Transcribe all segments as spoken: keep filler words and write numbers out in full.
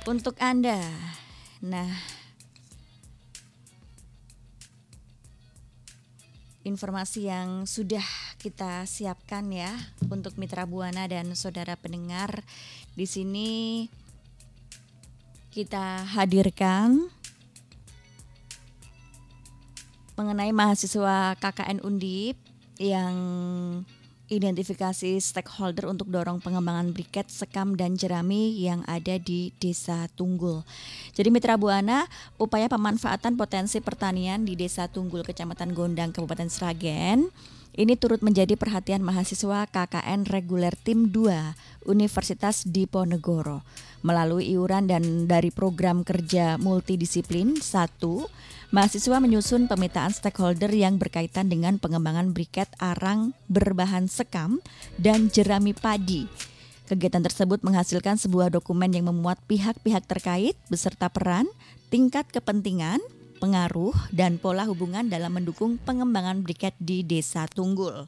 untuk Anda. Nah, informasi yang sudah kita siapkan ya untuk Mitra Buana dan saudara pendengar, di sini kita hadirkan mengenai mahasiswa K K N Undip yang identifikasi stakeholder untuk dorong pengembangan briket, sekam, dan jerami yang ada di Desa Tunggul. Jadi Mitra Buana, upaya pemanfaatan potensi pertanian di Desa Tunggul, Kecamatan Gondang, Kabupaten Sragen, ini turut menjadi perhatian mahasiswa K K N Reguler Tim dua Universitas Diponegoro. Melalui iuran dan dari program kerja multidisiplin satu, mahasiswa menyusun pemetaan stakeholder yang berkaitan dengan pengembangan briket arang berbahan sekam dan jerami padi. Kegiatan tersebut menghasilkan sebuah dokumen yang memuat pihak-pihak terkait beserta peran, tingkat kepentingan, pengaruh, dan pola hubungan dalam mendukung pengembangan briket di Desa Tunggul.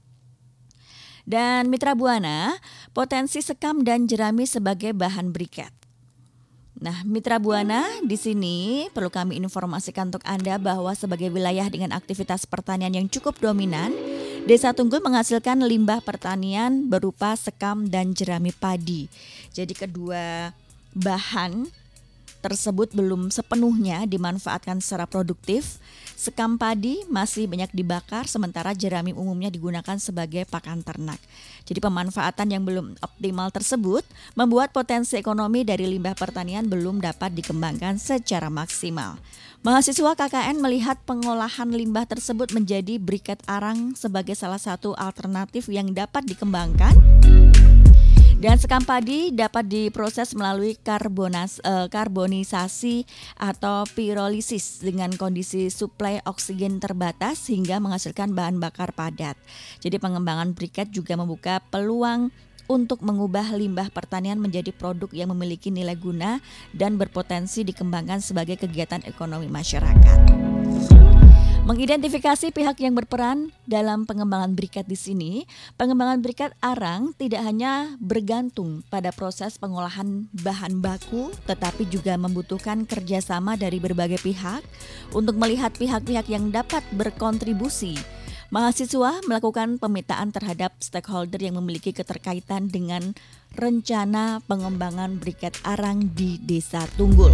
Dan Mitra Buana, potensi sekam dan jerami sebagai bahan briket. Nah, Mitra Buana, di sini perlu kami informasikan untuk Anda bahwa sebagai wilayah dengan aktivitas pertanian yang cukup dominan, Desa Tunggul menghasilkan limbah pertanian berupa sekam dan jerami padi. Jadi kedua bahan tersebut belum sepenuhnya dimanfaatkan secara produktif. Sekam padi masih banyak dibakar, sementara jerami umumnya digunakan sebagai pakan ternak. Jadi pemanfaatan yang belum optimal tersebut membuat potensi ekonomi dari limbah pertanian belum dapat dikembangkan secara maksimal. Mahasiswa K K N melihat pengolahan limbah tersebut menjadi briket arang sebagai salah satu alternatif yang dapat dikembangkan. Dan sekam padi dapat diproses melalui karbonas, eh, karbonisasi atau pirolisis dengan kondisi suplai oksigen terbatas hingga menghasilkan bahan bakar padat. Jadi pengembangan briket juga membuka peluang untuk mengubah limbah pertanian menjadi produk yang memiliki nilai guna dan berpotensi dikembangkan sebagai kegiatan ekonomi masyarakat. Mengidentifikasi pihak yang berperan dalam pengembangan briket di sini, pengembangan briket arang tidak hanya bergantung pada proses pengolahan bahan baku, tetapi juga membutuhkan kerjasama dari berbagai pihak untuk melihat pihak-pihak yang dapat berkontribusi. Mahasiswa melakukan pemetaan terhadap stakeholder yang memiliki keterkaitan dengan rencana pengembangan briket arang di Desa Tunggul.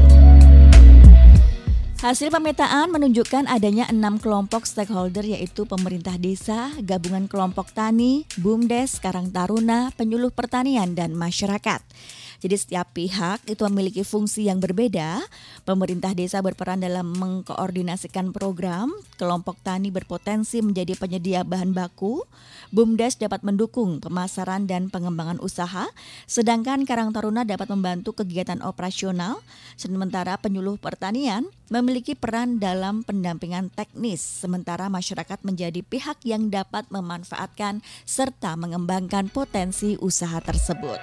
Hasil pemetaan menunjukkan adanya enam kelompok stakeholder, yaitu pemerintah desa, gabungan kelompok tani, BUMDes, Karang Taruna, penyuluh pertanian, dan masyarakat. Jadi setiap pihak itu memiliki fungsi yang berbeda. Pemerintah desa berperan dalam mengkoordinasikan program, kelompok tani berpotensi menjadi penyedia bahan baku, BUMDes dapat mendukung pemasaran dan pengembangan usaha, sedangkan Karang Taruna dapat membantu kegiatan operasional, sementara penyuluh pertanian memiliki peran dalam pendampingan teknis, sementara masyarakat menjadi pihak yang dapat memanfaatkan serta mengembangkan potensi usaha tersebut.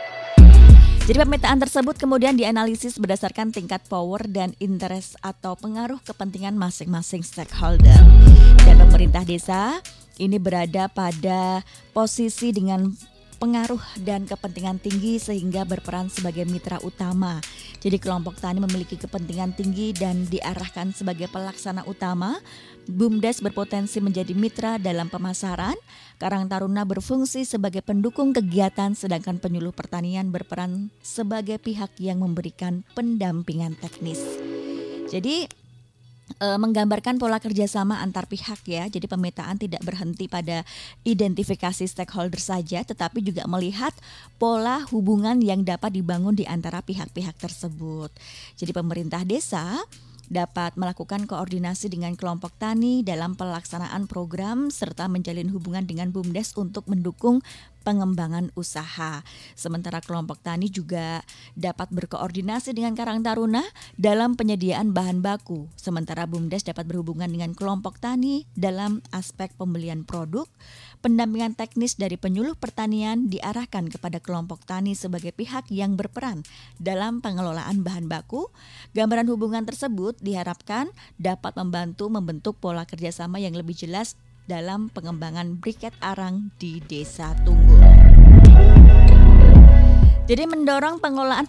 Jadi pemetaan tersebut kemudian dianalisis berdasarkan tingkat power dan interest atau pengaruh kepentingan masing-masing stakeholder. Dan pemerintah desa ini berada pada posisi dengan pengaruh dan kepentingan tinggi sehingga berperan sebagai mitra utama. Jadi kelompok tani memiliki kepentingan tinggi dan diarahkan sebagai pelaksana utama. BUMDes berpotensi menjadi mitra dalam pemasaran. Karang Taruna berfungsi sebagai pendukung kegiatan, sedangkan penyuluh pertanian berperan sebagai pihak yang memberikan pendampingan teknis. Jadi e, menggambarkan pola kerjasama antar pihak ya. Jadi pemetaan tidak berhenti pada identifikasi stakeholder saja, tetapi juga melihat pola hubungan yang dapat dibangun di antara pihak-pihak tersebut. Jadi pemerintah desa dapat melakukan koordinasi dengan kelompok tani dalam pelaksanaan program serta menjalin hubungan dengan BUMDes untuk mendukung pengembangan usaha. Sementara kelompok tani juga dapat berkoordinasi dengan Karang Taruna dalam penyediaan bahan baku. Sementara BUMDes dapat berhubungan dengan kelompok tani dalam aspek pembelian produk. Pendampingan teknis dari penyuluh pertanian diarahkan kepada kelompok tani sebagai pihak yang berperan dalam pengelolaan bahan baku. Gambaran hubungan tersebut diharapkan dapat membantu membentuk pola kerjasama yang lebih jelas dalam pengembangan briket arang di Desa Tunggul. Jadi mendorong pengolahan